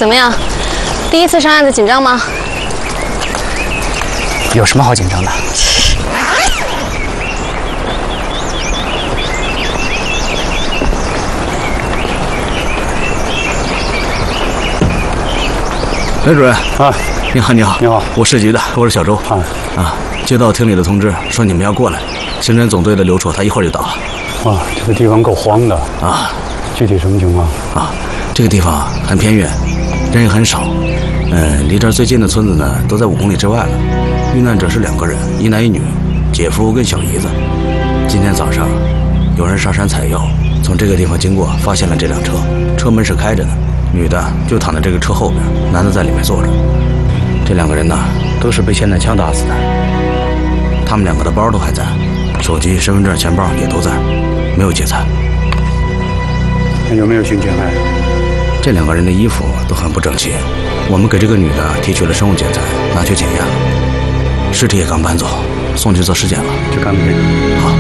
怎么样？第一次上案子紧张吗？ 有什么好紧张的？ 雷主任啊， 你好，你好， 你好， 我市局的，我是小周。接到厅里的通知，说你们要过来。刑侦总队的刘处，他一会儿就到了。 哇，这个地方够荒的啊！ 具体什么情况？ 这个地方很偏远，人也很少。离这儿最近的村子呢，都在5公里之外了。遇难者是2个人，一男一女，姐夫跟小姨子。今天早上，有人上山采药，从这个地方经过，发现了这辆车，车门是开着的，女的就躺在这个车后边，男的在里面坐着。这2个人呢，都是被霰弹枪打死的。他们2个的包都还在，手机、身份证、钱包也都在，没有劫财。 有没有性侵害？ 这2个人的衣服都很不整齐，我们给这个女的提取了生物检材，拿去检验了。尸体也刚搬走，送去做尸检了。 去看看这个。 好。